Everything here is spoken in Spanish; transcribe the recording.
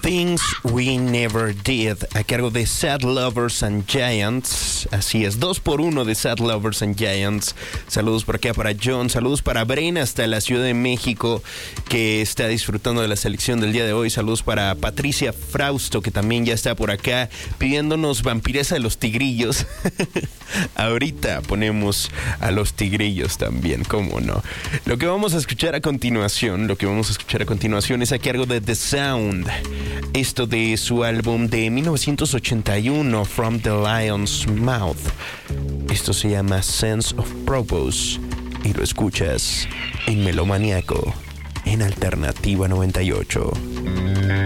Things We Never Did, a cargo de Sad Lovers and Giants. Así es, 2x1 de Sad Lovers and Giants. Saludos por acá para John, saludos para Brena hasta la Ciudad de México, que está disfrutando de la selección del día de hoy. Saludos para Patricia Frausto, que también ya está por acá pidiéndonos Vampiresa de los Tigrillos. Ahorita ponemos a los Tigrillos también, cómo no. Lo que vamos a escuchar a continuación es a cargo de The Sound. Esto de su álbum de 1981, From the Lion's Mouth. Esto se llama Sense of Purpose y lo escuchas en Melomaniaco, en Alternativa 98.